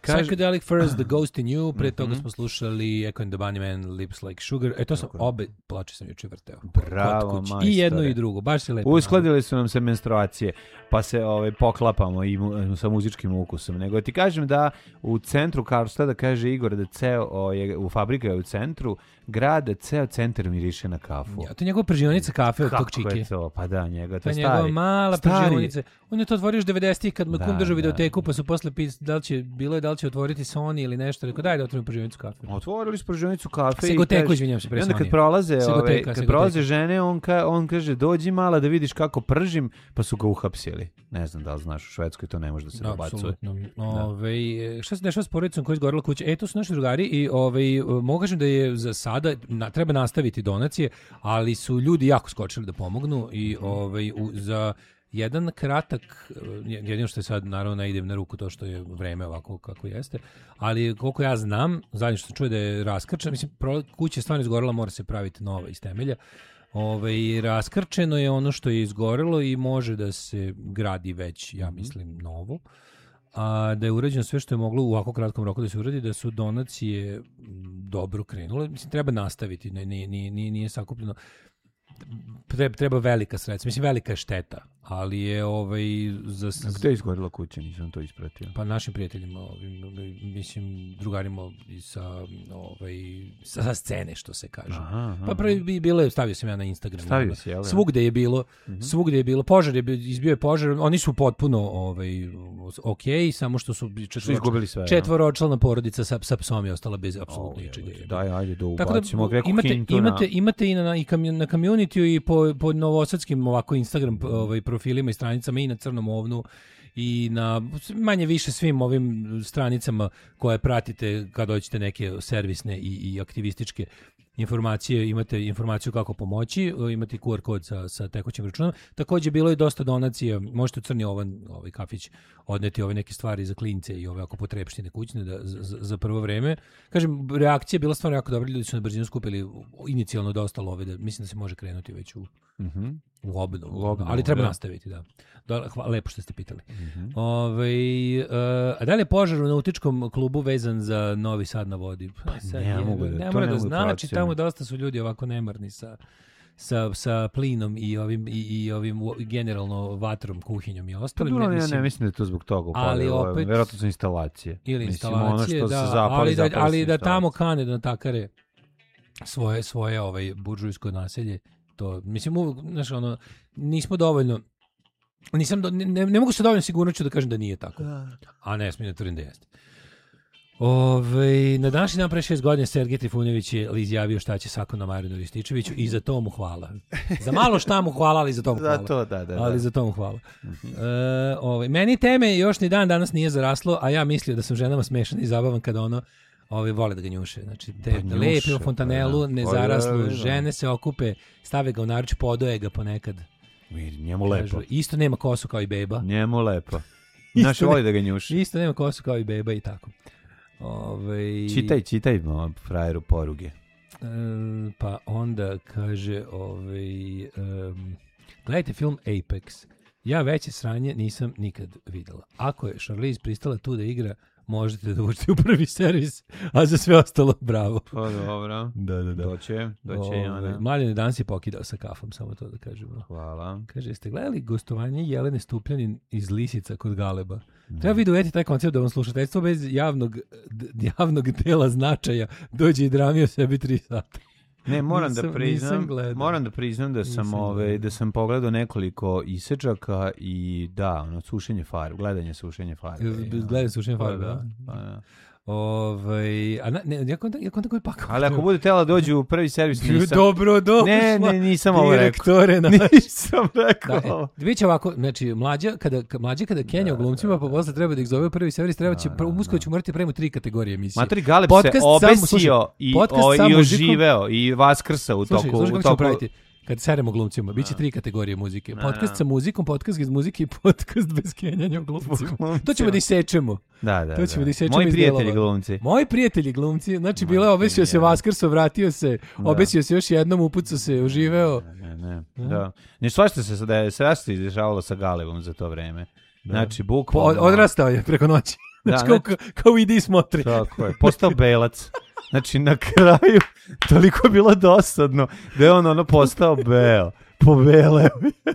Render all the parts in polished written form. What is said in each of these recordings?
Psychedelic Furs, The Ghost in You, pre toga smo slušali Echo and the Bunnymen, Lips Like Sugar, to sam obe ploče sam juče vrteo. Bravo, majstore. I jedno i drugo, baš se lepo. Uskladili su nam se menstruacije, pa se poklapamo i sa muzičkim ukusom. Nego ti kažem da u centru Karlstada, kaže Igor, da u fabrika je u centru grada, ceo centar miriše na kafu. Ja, to je njegova pržionica kafe od tog čike. Kako je to? Pa da, njega, to je njegova stari. mala pržionica. On je to otvorio još 90-ih kad mu kum držao videoteku, pa su posle da li će otvoriti Sony ili nešto. Rekao, daj da otvorimo pržionicu kafe. Otvorili su pržionicu kafe. Segoteku, izvinjam se, pre Sony. I onda kad prolaze žene, on kaže, dođi mala da vidiš kako pržim, pa su ga uhapsili. Ne znam da li znaš, u Švedskoj to ne može da se dobacuje. Šta se dešava s porodicom koja je izgorela kuća? To su naši drugari i mogu kažem da je za sada treba nastaviti donacije, ali su ljudi jako skočili da pomognu i za jedan kratak, jedino što je sad naravno ne idem na ruku to što je vreme ovako kako jeste, ali koliko ja znam, zadnje što čuje da je raskrčena, mislim, kuća je stvarno izgorela, mora se praviti nova iz temelja, raskrčeno je ono što je izgorelo i može da se gradi već, ja mislim, novo. A da je urađeno sve što je moglo u ovako kratkom roku da se uradi, da su donacije dobro krenule. Mislim, treba nastaviti, nije sakupljeno. Treba velika sredstva, mislim, velika je šteta, ali je Gde je izgorila kuća, nisam to ispratio? Pa našim prijateljima, mislim, drugarima sa scene, što se kaže. Pa prvi bilo je, stavio sam ja na Instagram. Stavio si, jel? Svugde je bilo, požar izbio je požar, oni su potpuno ok, samo što su četvoročlana porodica sa psom je ostala bez apsolutno ničega. Daj, ajde da ubacimo. Imate i na community i po novosadskim ovako Instagram profilima i stranicama i na Crnom ovnu i na manje više svim ovim stranicama koje pratite kad dođete neke servisne i aktivističke informacije, imate informaciju kako pomoći, imate QR kod sa tekućim računom. Također bilo je dosta donacija, možete u Crni Ovan, kafić, odneti ove neke stvari za klince i ove ako potrebštine kućne za prvo vreme. Kažem, reakcija je bila stvarno jako dobra, ljudi su na brzinu skupili inicijalno dosta love, mislim da se može krenuti već u obnovu, ali treba nastaviti, da. Lepo što ste pitali. A da li je požar u nautičkom klubu vezan za Novi Sad na vodi? Ne mogu da znači tamo dosta su ljudi ovako nemarni sa plinom i ovim generalno vatrom, kuhinjom i ostalim. Ne mislim da je to zbog toga. Ali opet verovatno su instalacije. Ili instalacije, ali da tamo kane da natakare svoje buržujsko naselje. To, mislim, znaš, nismo dovoljno, ne mogu se dovoljno sigurnoću da kažem da nije tako. A ne smijem da tvrdim da jeste. Na današnji dan pre 6 godina Sergej Trifunović je izjavio šta će sako na Marijanu Rističeviću i za to mu hvala. Za malo šta mu hvala, ali za to mu hvala. Ali za to mu hvala. Meni teme još ni dan danas nije zaraslo, a ja mislio da sam ženama smešan i zabavan kada vole da ga njuše. Znači, lepi u fontanelu, nezaraslu, žene se okupe, stave ga u naruč, podoje ga ponekad. Njemu lepo. Isto nema kosu kao i beba. Njemu lepo. Znaš, voli da ga njuši. Isto nema kosu kao i beba i tako. Čitaj frajeru poruge. Pa onda kaže gledajte film Apex. Ja veće sranje nisam nikad videla. Ako je Charlize pristala tu da igra, možete da uđete u prvi servis, a za sve ostalo bravo. Pa dobro. Da. Doće i ona. Mladen je danas je pokidao sa kafom, samo to da kažemo. Hvala. Kaže, jeste gledali gostovanje Jelene Stupljanin iz Lisica kod Galeba? Treba vi doveti taj koncept da vam slušateljstvo bez javnog dela značaja dođe i dramio sebi 3 sata. Ne, moram da priznam da sam pogledao nekoliko isečaka i gledanje sušenje farbe. Gledanje sušenje farbe, da. Ja kontam koji pakao. Ali ako bude tela dođu u prvi servis, nisam. Dobro, Ne, nisam ovo rekao. Nisam rekao. Biće ovako, znači, mlađe kada Kenja u glumcima, pa posle treba da ih zove u prvi servis, uskoro ću morati premu 3 kategorije emisije. Matri Galeb se obesio i oživeo i vaskrsao u toku. Slušaj kako ćemo praviti. Kad seremo glumcima, bit će 3 kategorije muzike. Podcast sa muzikom, podcast iz muzike i podcast bez kenjanja u glumcima. To ćemo da isečemo. Da. To ćemo da isečemo. Moji prijatelji glumci. Znači, bilo je obesio se Vaskrso, vratio se, obesio se još jednom, upucao se, oživeo. Ne. Da. Ne svašta se da se izdešavalo sa Galebom za to vreme. Znači, bukvalno... Odrastao je preko noći. Znači, kao idi smotri. Tako je, postao belac. Znači, na kraju toliko je bilo dosadno da je on postao beo. Pobeleo.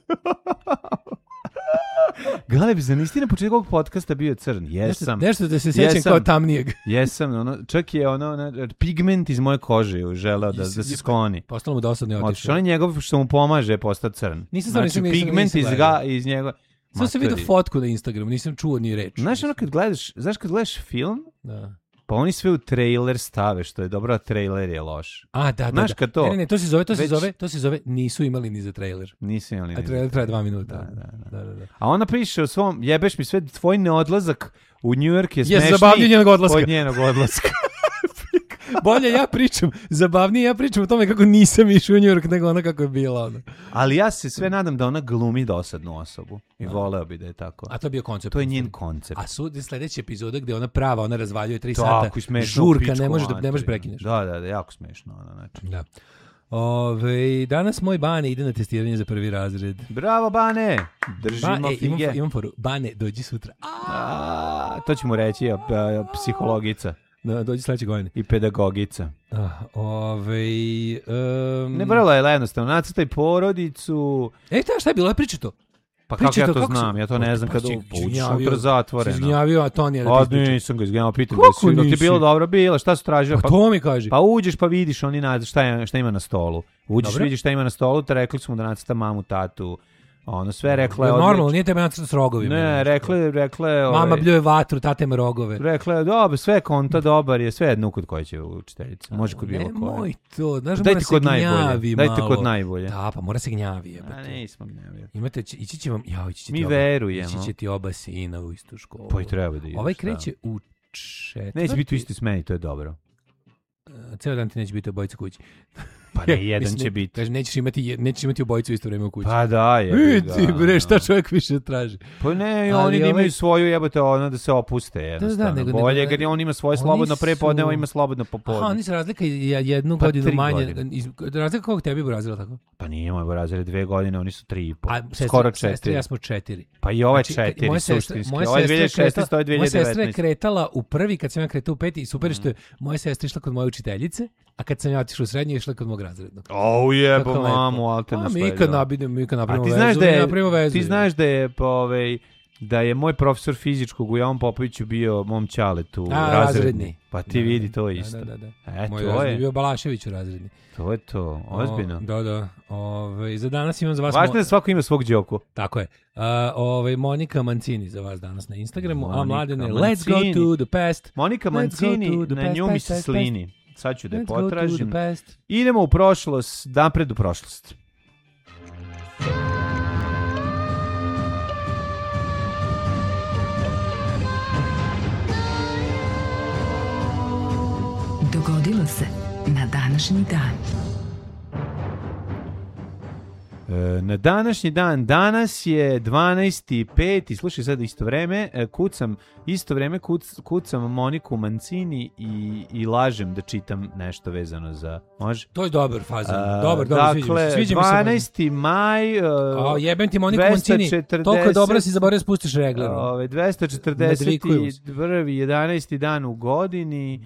Galeb, zar nisi na početku ovog podcasta bio crn? Jesam. Nešto da se sjećam kao tamnijeg. Jesam, čak je pigment iz moje kože želeo da se skloni. Postalo mu dosadno i otišao. On je njegov što mu pomaže je postao crn. Nisam pigment iz njega. Sam se vidio fotku na Instagramu, nisam čuo ni reč. Znaš kad gledaš film, da. Pa oni sve u trailer stave, što je dobro, a trailer je loš. Da. Znaš kad to? Ne, to se zove nisu imali ni za trailer. Nisu imali ni za trailer. A trailer traje 2 minuta. Da. A ona piše u svom, jebeš mi sve, tvoj neodlazak u New York je smešniji zabavnije njenog odlaska. Od njenog odlaska. Bolje zabavnije ja pričam o tome kako nisam išao u New York nego ona kako je bila ona. Ali ja se sve nadam da ona glumi dosadnu osobu i voleo bi da je tako. A to je bio koncept. To je njen koncept. A sljedeća epizoda gdje ona razvaljuje 3 sata. Žurka, ne možeš prekineš. Da, jako smešno. Znači. Da. Danas moj Bane ide na testiranje za 1. razred. Bravo Bane, držimo fige. Imam foru, Bane dođi sutra. To ću mu reći, psihologica. Da, dođi sledeće godine. I pedagogica. Ne vrlo je jednostavno, nacrtaj porodicu. Šta je bilo, priča to? Pa kako ja to znam, ja to ne znam kada uđeš unutra zatvoreno. Si izgnjavio, a to nije da ti priča. Nisam ga izgnjavio, pitam da ti je bilo dobro bilo, šta su tražili? Pa to mi kaži. Pa uđeš pa vidiš šta ima na stolu. Uđeš, vidiš šta ima na stolu, te rekli smo da nacrta mamu, tatu. Ono sve rekla je normalno, nije tebe nacrta s rogovima. Ne, rekle mama bljuje vatru, tate ima rogove. Rekla je, dobro, sve konta dobar je, sve jedno kod koje će učiteljica. Može kod bilo koje. Nemoj to, znaš, mora se gnjavi malo. Dajte kod najbolje. Da, pa mora se gnjavi. Nismo gnjavi. Ići će vam, mi verujemo. Ići će ti oba sina u istu školu. Pa i treba da ideš. Ovaj kreće u 4. Neće biti u isti smeni, to je dobro. Ceo dan ti neće biti obojica kući. Pa ne, jedan će biti. Kaže, nećeš imati obojicu u isto vreme u kući. Pa da, Ti bre, šta čovjek više traži? Pa ne, oni imaju svoju jebote, da se opuste jednostavno. Bolje, jer on ima svoje slobodno prepodne, on ima slobodno popodne. Oni se razlika jednu godinu manje. Razlika koliko tebi bi razila tako? Pa nije moj razred 2 godine, oni su 3,5. Skoro 4. Ja smo 4. Pa i ove 4 suštinski. Ovo je 2016, ovo je 2019. Moja sestra je kretala u 1. kad sam ja kretao u 5. i super što je moja sestra išla kod moje učiteljice, a kad sam ja otišao u srednje, išla kod mog razrednog. Jebo mamu, alterna mi kad napravimo vezu. Ti znaš da je moj profesor fizičkog u Jovan Popoviću bio mom ćaletu razredni. Pa ti vidi to isto. Da. Moj razredni je bio Balašević u razredni. To je to, ozbiljno. Da. Za danas imam za vas... Važno je da svako ima svog Đoku. Tako je. Monika Mancini za vas danas na Instagramu, a Mladene, let's go to the past. Monika Mancini, na nju mi se slini. Sad ću da je potražim. Idemo u prošlost, napred u prošlost. Dogodilo se na današnji dan. Na današnji dan, danas je 12.05 i slušaj sad kucam Moniku Mancini i lažem da čitam nešto vezano za... Može? To je dobar fazan. Dobar, dakle, sviđa mi se. 12. maj... jebem ti Moniku Mancini, toliko dobro si zaboravio spustiš regler. 241. 11. dan u godini.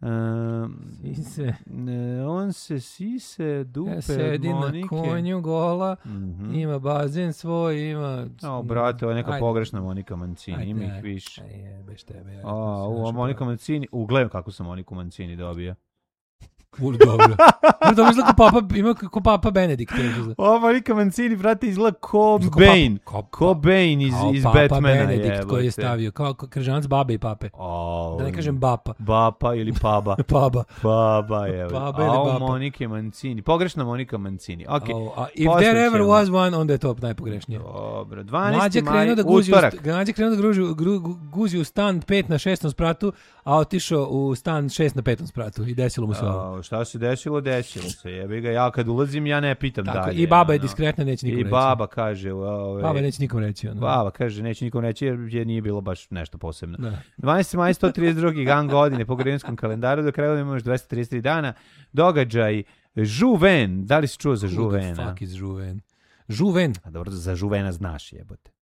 On se sise dupe Monike. Sedi na konju gola. Ima bazen svoj, ima... brate, ovo je neka pogrešna Monika Mancini, ima ih više. Jebeš tebe. Monika Mancini, ugledam kako sam Moniku Mancini dobio. Dobro. Dobro izgleda ko Papa Benedikt. Monika Mancini, brate, izgleda ko Bane. Ko Bane iz Batmana. Papa Benedikt koji je stavio, kao križanac babe i pape. Da ne kažem bapa. Bapa ili paba. Baba je. Monike Mancini. Pogrešna Monika Mancini. If there ever was one, onda je to najpogrešnije. Dobro. 12. maj, utorak. Mlađe krenuo da guzi u stan 5 na 6. spratu, a otišao u stan 6 na 5. spratu i desilo mu se ovo. Šta se desilo se. Jebi ga, ja kad ulazim, ja ne pitam dalje. I baba je diskretna, neće nikom reći. I baba kaže... Baba neće nikom reći. Baba kaže, neće nikom reći jer nije bilo baš nešto posebno. 12. maj, 132. dan godine po Gregorijanskom kalendaru, do kraja imamo još 233 dana. Događaj Žuven. Da li si čuo za Žuvena? Who the fuck is Žuven? Žuven? A dobro, za Žuvena znaš, jebote.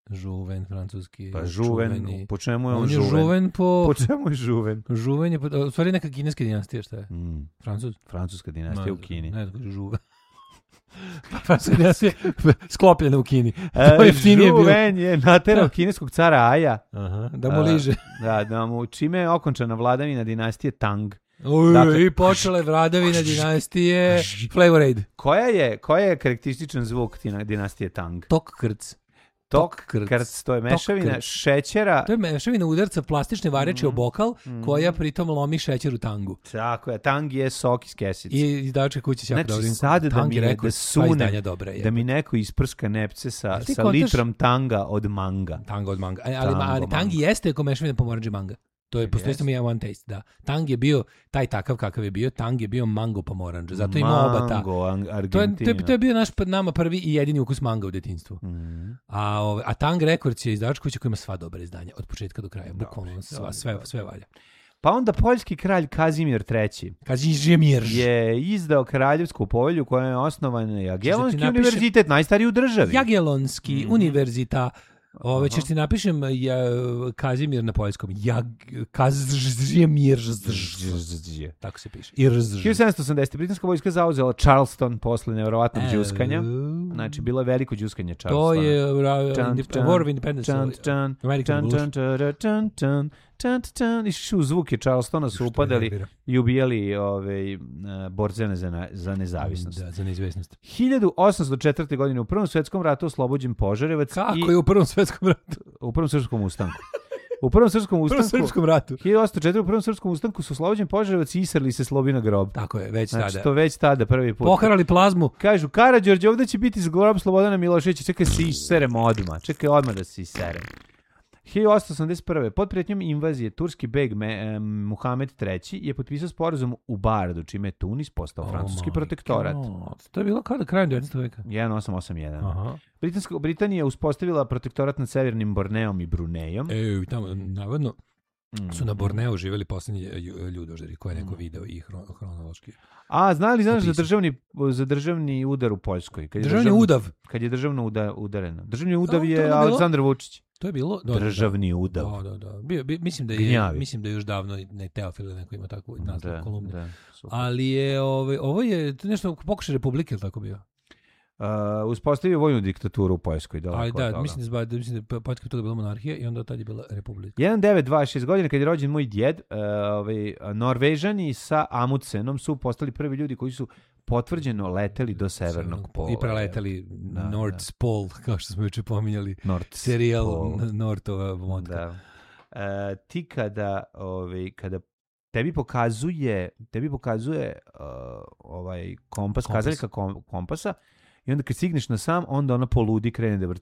Žuven, francuski. Pa žuven, čuveni. po čemu je On on je žuven? žuven Po čemu je žuven? Žuven je, u stvari neka kineska dinastija, šta je? Francuz? Francuska dinastija u Kini. Ne, žuven. Francuska dinastija sklopljena u Kini. To je jeftinije bilo. Žuven je naterao kineskog cara Aja. Aha, da mu liže. Da mu, čime je okončana vladavina dinastije Tang. I počela je vladavina dinastije Flavor Aid. Koja je karakterističan zvuk dinastije Tang? Tok krc. Tok krc, to je mešavina šećera. To je mešavina udarca plastične vareče o bokal, koja pritom lomi šećer u tangu. Tako je, Tang je sok iz kesice. I izdavače kuće se jako znači, dobrim. sad da mi rekao, da sune, dobre, da mi neko isprska nepce sa litrom tanga od manga. Tanga od manga. Ali Tang jeste ko mešavina pomoranđe manga. To je, postoji samo jedan one taste, da. Tang je bio taj takav kakav je bio, Tang je bio mango pomoranđe. Zato ima oba ta. To je bio nama prvi i jedini ukus manga u detinjstvu. A Tang Records je izdavač kuća koja ima sva dobra izdanja, od početka do kraja. Bukvalno sve valja. Pa onda poljski kralj Kazimir III. Kazimir je izdao kraljevsku povelju koja je osnovan Jagiellonski univerzitet, najstariji u državi. Jagiellonski univerzitet. Ćeš ti napišem Kazimir na poljskom. Kazimir. Tako se piše. 1780. Britanska vojska zauzela Charleston posle nevjerovatnog đuskanja. Znači, bilo je veliko đuskanje Charlestona. To je War of Independence. Išli u zvuke Charlestona su upadali i ubijali borce za nezavisnost. Da, za neizvesnost. 1804. godine u Prvom svjetskom ratu oslobođen Požarevac. Kako je u Prvom svjetskom ratu? U Prvom srpskom ustanku. U Prvom srpskom ratu. 1804. u Prvom srpskom ustanku su oslobođen Požarevac i isrli se Slobina grob. Tako je, već znači, tada. To već tada prvi put. Poharali plazmu. Kažu, Karađorđe, ovdje će biti grob Slobodana Miloševića. Čekaj se iserem odmah. Čekaj odmah da se iserem. 1881. pod prijetnjom invazije turski beg Muhamed III je potpisao sporazum u Bardu, čime je Tunis postao francuski protektorat. To je bilo kada krajem 19. veka. 1881. Britanija je uspostavila protektorat nad severnim Borneom i Brunejom. Tamo, navodno, su na Borneu živjeli posljednji ljudožderi, koje je neko video i hronološki. A, znaš za državni udar u Poljskoj? Državni udav? Kad je državno udareno. Državni udav je Aleksandar Vučić. To je bilo državni udav. Mislim da je još davno ne Teofil ili neko ima takvu nastav kolumnu. Ali je ovo je nešto pokušaj republike, ili tako bio? Uspostavio vojnu diktaturu u Poljskoj. Ali da, mislim da Poljska toga bila monarhija i onda tad je bila republika. 1926 godine kad je rođen moj djed, Norvežani sa Amundsenom su postali prvi ljudi koji su potvrđeno leteli do severnog pola. I preleteli North Pole, kao što smo juče pominjali. Serijal Nortova vodka. Ti kada tebi pokazuje kompas, kazaljka kompasa, i onda kad stigneš na sam, onda ona poludi krene da vrti